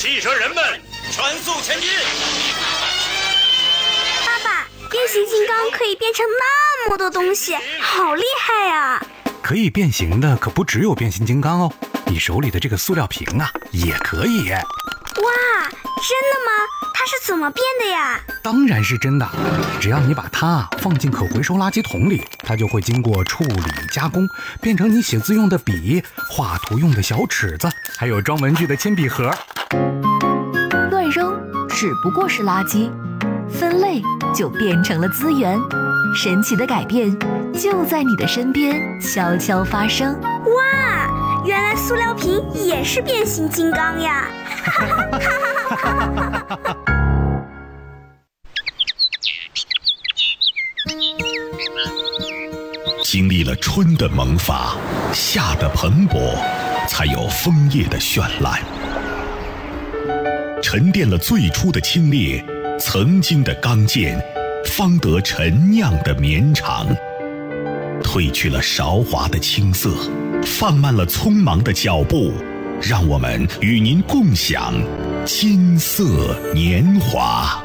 汽车人们全速前进！ 爸爸，变形金刚可以变成那么多东西，好厉害呀！ 可以变形的可不只有变形金刚哦，你手里的这个塑料瓶啊，也可以耶。 哇，真的吗？它是怎么变的呀？ 当然是真的，只要你把它放进可回收垃圾桶里，它就会经过处理加工，变成你写字用的笔、画图用的小尺子，还有装文具的铅笔盒。 乱扔只不过是垃圾，分类就变成了资源。神奇的改变就在你的身边悄悄发生。 哇，原来塑料瓶也是变形金刚呀！ 经历了春的萌发，夏的蓬勃，才有枫叶的绚烂。沉淀了最初的清冽，曾经的刚健，方得陈酿的绵长。褪去了韶华的青涩，放慢了匆忙的脚步，让我们与您共享金色年华。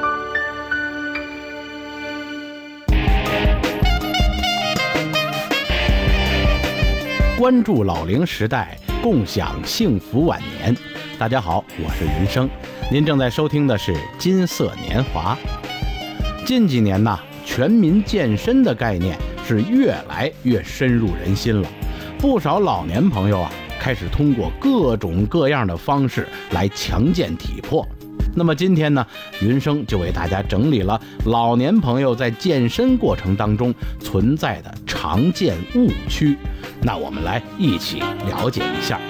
关注老龄时代，共享幸福晚年。大家好，我是云生，您正在收听的是金色年华。近几年呢，全民健身的概念是越来越深入人心了，不少老年朋友啊，开始通过各种各样的方式来强健体魄。那么今天呢，云生就为大家整理了老年朋友在健身过程当中存在的常见误区，那我们来一起了解一下。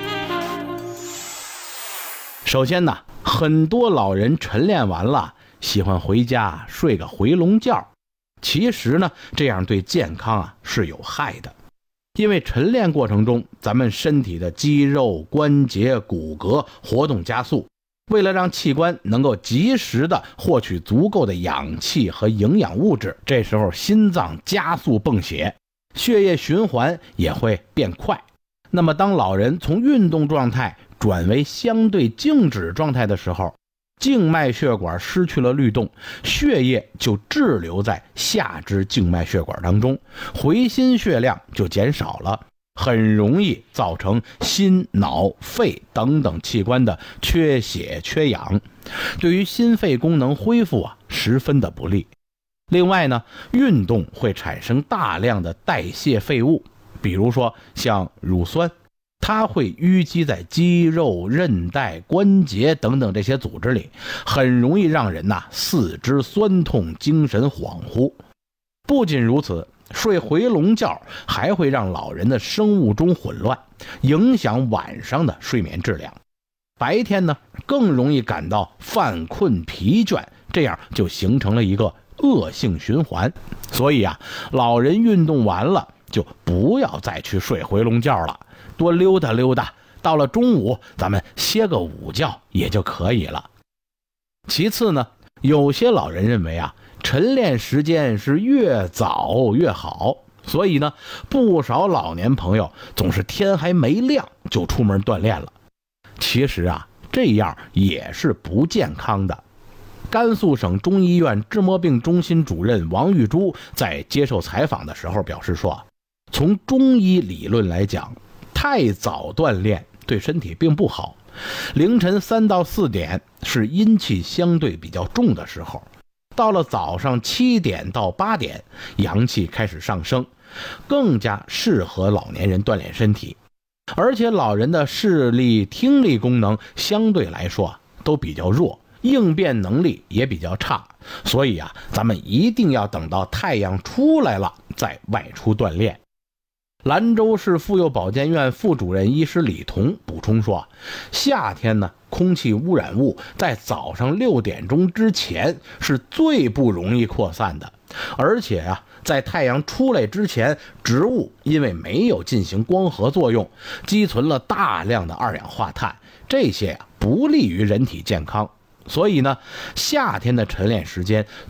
首先呢，很多老人晨练完了，喜欢回家睡个回笼觉，其实呢，这样对健康啊是有害的。因为晨练过程中，咱们身体的肌肉、关节、骨骼活动加速，为了让器官能够及时的获取足够的氧气和营养物质，这时候心脏加速泵血，血液循环也会变快。那么当老人从运动状态转为相对静止状态的时候，静脉血管失去了律动，血液就滞留在下肢静脉血管当中，回心血量就减少了，很容易造成心、脑、肺等等器官的缺血缺氧，对于心肺功能恢复啊十分的不利。另外呢，运动会产生大量的代谢废物，比如说像乳酸，它会淤积在肌肉、韧带、关节等等这些组织里，很容易让人四肢酸痛、精神恍惚。不仅如此，睡回笼觉还会让老人的生物钟混乱，影响晚上的睡眠质量。白天呢，更容易感到犯困疲倦，这样就形成了一个恶性循环。所以啊，老人运动完了就不要再去睡回笼觉了，多溜达溜达，到了中午咱们歇个午觉也就可以了。其次呢，有些老人认为啊，晨练时间是越早越好，所以呢，不少老年朋友总是天还没亮就出门锻炼了。其实啊，这样也是不健康的。甘肃省中医院治膜病中心主任王玉珠在接受采访的时候表示说，从中医理论来讲，太早锻炼对身体并不好。凌晨3到4点是阴气相对比较重的时候，到了早上7点到8点，阳气开始上升，更加适合老年人锻炼身体。而且老人的视力、听力功能相对来说都比较弱，应变能力也比较差，所以啊，咱们一定要等到太阳出来了再外出锻炼。兰州市妇幼保健院副主任医师李彤补充说，夏天呢，空气污染物在早上6点钟之前是最不容易扩散的，而且啊，在太阳出来之前，植物因为没有进行光合作用，积存了大量的二氧化碳，这些不利于人体健康。所以呢，夏天的晨练时间